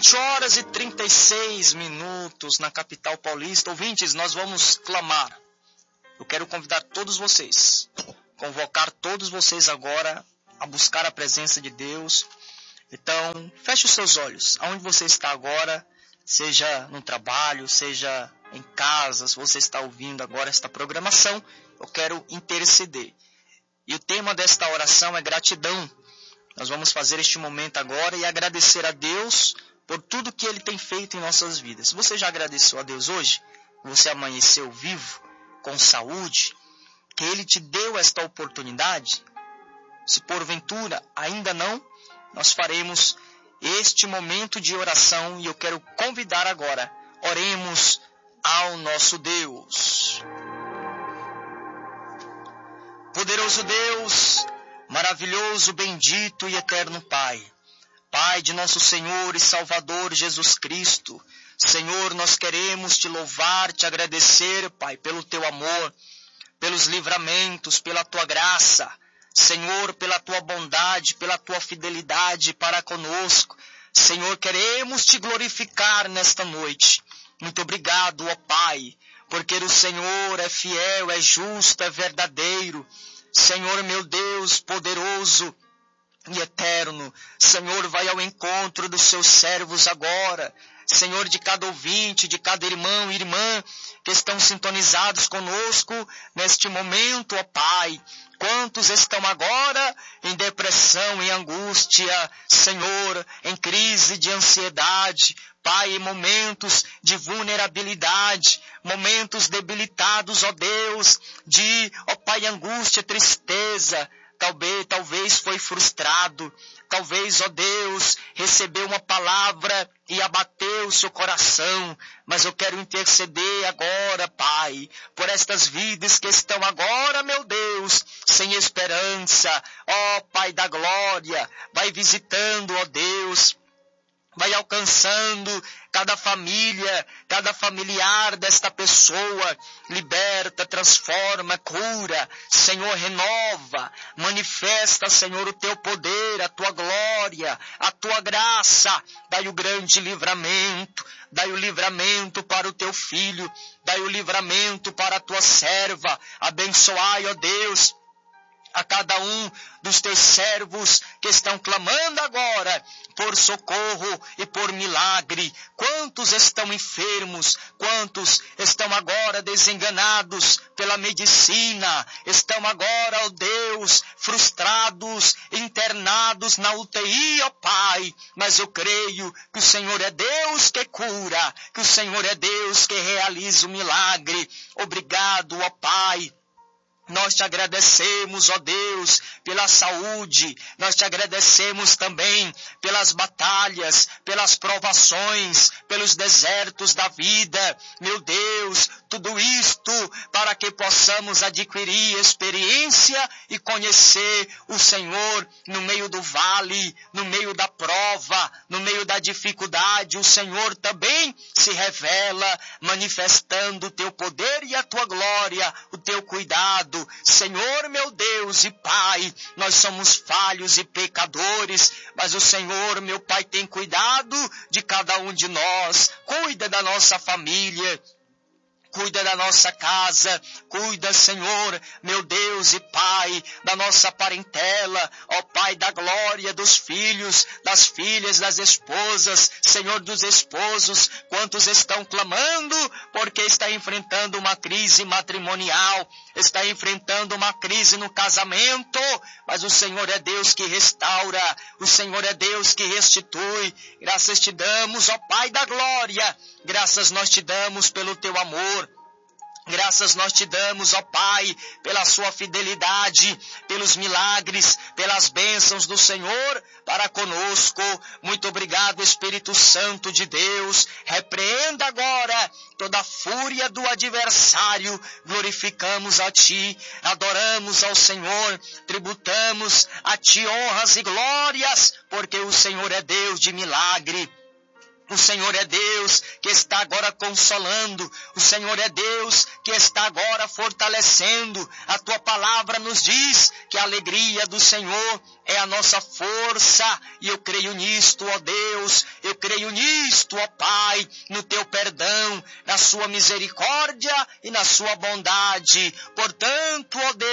20 horas e 36 minutos na capital paulista. Ouvintes, nós vamos clamar. Eu quero convidar todos vocês, convocar todos vocês agora a buscar a presença de Deus. Então, feche os seus olhos. Aonde você está agora, seja no trabalho, seja em casa, se você está ouvindo agora esta programação, eu quero interceder. E o tema desta oração é gratidão. Nós vamos fazer este momento agora e agradecer a Deus por tudo que Ele tem feito em nossas vidas. Você já agradeceu a Deus hoje? Você amanheceu vivo, com saúde? Que Ele te deu esta oportunidade? Se porventura ainda não, nós faremos este momento de oração e eu quero convidar agora. Oremos ao nosso Deus. Poderoso Deus, maravilhoso, bendito e eterno Pai. Pai de nosso Senhor e Salvador Jesus Cristo. Senhor, nós queremos te louvar, te agradecer, Pai, pelo teu amor, pelos livramentos, pela tua graça. Senhor, pela tua bondade, pela tua fidelidade para conosco. Senhor, queremos te glorificar nesta noite. Muito obrigado, ó Pai, porque o Senhor é fiel, é justo, é verdadeiro. Senhor, meu Deus, poderoso e eterno, Senhor, vai ao encontro dos seus servos agora. Senhor, de cada ouvinte, de cada irmão e irmã que estão sintonizados conosco neste momento, ó Pai. Quantos estão agora em depressão, em angústia, Senhor, em crise de ansiedade, Pai, em momentos de vulnerabilidade, momentos debilitados, ó Deus, de, ó Pai, angústia, tristeza. Talvez foi frustrado, talvez, ó Deus, recebeu uma palavra e abateu o seu coração, mas eu quero interceder agora, Pai, por estas vidas que estão agora, meu Deus, sem esperança. Ó Pai da glória, vai visitando, ó Deus, vai alcançando cada família, cada familiar desta pessoa, liberta, transforma, cura, Senhor, renova, manifesta, Senhor, o teu poder, a tua glória, a tua graça, dai o grande livramento, dai o livramento para o teu filho, dai o livramento para a tua serva, abençoai, ó Deus, a cada um dos teus servos que estão clamando agora por socorro e por milagre. Quantos estão enfermos, quantos estão agora desenganados pela medicina, estão agora, ó Deus, frustrados, internados na UTI, ó Pai. Mas eu creio que o Senhor é Deus que cura, que o Senhor é Deus que realiza o milagre. Obrigado, ó Pai. Nós te agradecemos, ó Deus, pela saúde, nós te agradecemos também pelas batalhas, pelas provações, pelos desertos da vida. Meu Deus, tudo isto para que possamos adquirir experiência e conhecer o Senhor no meio do vale, no meio da prova, no meio da dificuldade. O Senhor também se revela, manifestando o teu poder e a tua glória, o teu cuidado. Senhor, meu Deus e Pai, nós somos falhos e pecadores, mas o Senhor, meu Pai, tem cuidado de cada um de nós. Cuida da nossa família, cuida da nossa casa, cuida, Senhor, meu Deus e Pai, da nossa parentela, ó Pai da glória, dos filhos, das filhas, das esposas, Senhor, dos esposos, quantos estão clamando porque está enfrentando uma crise matrimonial, está enfrentando uma crise no casamento, mas o Senhor é Deus que restaura, o Senhor é Deus que restitui. Graças te damos, ó Pai da glória, graças nós te damos pelo teu amor. Graças nós te damos, ó Pai, pela sua fidelidade, pelos milagres, pelas bênçãos do Senhor para conosco. Muito obrigado, Espírito Santo de Deus. Repreenda agora toda a fúria do adversário. Glorificamos a Ti, adoramos ao Senhor, tributamos a Ti honras e glórias, porque o Senhor é Deus de milagre. O Senhor é Deus que está agora consolando. O Senhor é Deus que está agora fortalecendo. A tua palavra nos diz que a alegria do Senhor é a nossa força. E eu creio nisto, ó Deus. Eu creio nisto, ó Pai, no teu perdão, na sua misericórdia e na sua bondade. Portanto, ó Deus,